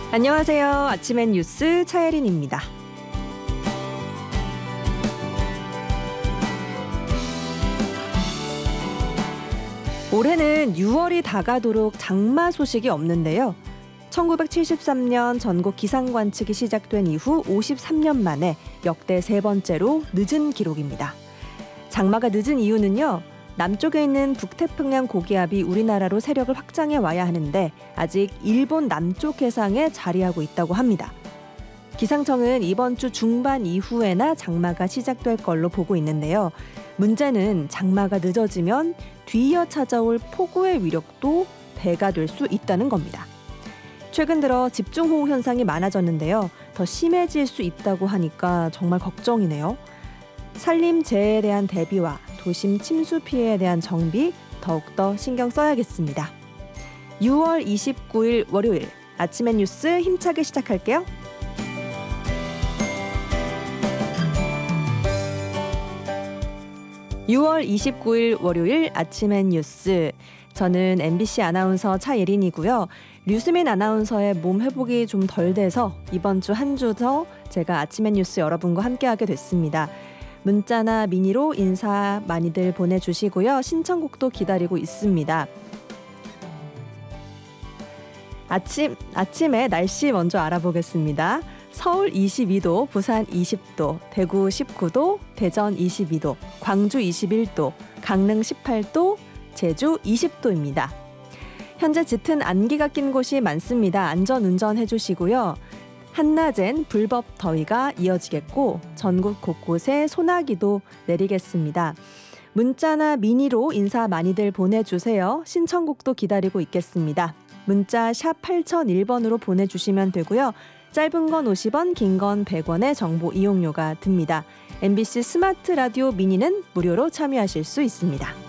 안녕하세요. 아침엔 뉴스 차예린입니다. 올해는 6월이 다가도록 장마 소식이 없는데요. 1973년 전국 기상관측이 시작된 이후 53년 만에 역대 세 번째로 늦은 기록입니다. 장마가 늦은 이유는요. 남쪽에 있는 북태평양 고기압이 우리나라로 세력을 확장해 와야 하는데 아직 일본 남쪽 해상에 자리하고 있다고 합니다. 기상청은 이번 주 중반 이후에나 장마가 시작될 걸로 보고 있는데요. 문제는 장마가 늦어지면 뒤이어 찾아올 폭우의 위력도 배가 될 수 있다는 겁니다. 최근 들어 집중호우 현상이 많아졌는데요. 더 심해질 수 있다고 하니까 정말 걱정이네요. 산림재해에 대한 대비와 도심 침수 피해에 대한 정비 더욱더 신경 써야겠습니다. 6월 29일 월요일 아침엔 뉴스 힘차게 시작할게요. 6월 29일 월요일 아침엔 뉴스. 저는 MBC 아나운서 차예린이고요. 류수민 아나운서의 몸 회복이 좀 덜 돼서 이번 주 한 주 더 제가 아침엔 뉴스 여러분과 함께하게 됐습니다. 문자나 미니로 인사 많이들 보내주시고요. 신청곡도 기다리고 있습니다. 아침에 날씨 먼저 알아보겠습니다. 서울 22도, 부산 20도, 대구 19도, 대전 22도, 광주 21도, 강릉 18도, 제주 20도입니다. 현재 짙은 안개가 낀 곳이 많습니다. 안전운전 해주시고요. 한낮엔 불법 더위가 이어지겠고 전국 곳곳에 소나기도 내리겠습니다. 문자나 미니로 인사 많이들 보내주세요. 신청곡도 기다리고 있겠습니다. 문자 샵 8001번으로 보내주시면 되고요. 짧은 건 50원, 긴 건 100원의 정보 이용료가 듭니다. MBC 스마트 라디오 미니는 무료로 참여하실 수 있습니다.